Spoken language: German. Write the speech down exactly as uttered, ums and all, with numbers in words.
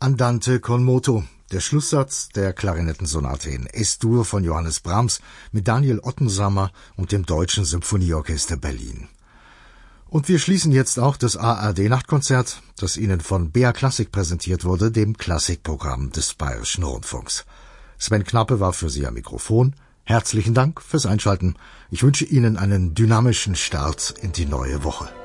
Andante con moto, der Schlusssatz der Klarinettensonate in Es-Dur von Johannes Brahms mit Daniel Ottensammer und dem Deutschen Symphonieorchester Berlin. Und wir schließen jetzt auch das A R D-Nachtkonzert, das Ihnen von B A Klassik präsentiert wurde, dem Klassikprogramm des Bayerischen Rundfunks. Sven Knappe war für Sie am Mikrofon. Herzlichen Dank fürs Einschalten. Ich wünsche Ihnen einen dynamischen Start in die neue Woche.